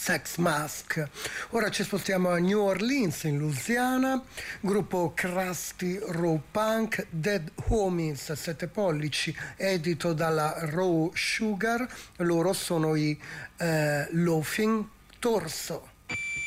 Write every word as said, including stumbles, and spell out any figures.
Sex Mask. Ora ci spostiamo a New Orleans, in Louisiana, gruppo Krusty Raw Punk, Dead Homies, sette pollici, edito dalla Raw Sugar. Loro sono i eh, Loafing Torso.